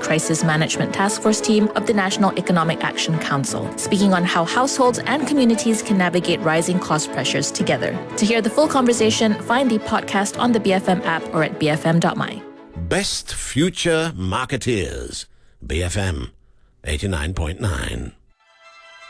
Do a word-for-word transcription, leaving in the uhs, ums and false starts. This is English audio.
Crisis Management Task Force team of the National Economic Action Council, speaking on how households and communities can navigate rising cost pressures together. To hear the full conversation, find the podcast on the B F M app or at b f m dot m y. Best Future Marketeers. B F M eighty-nine point nine.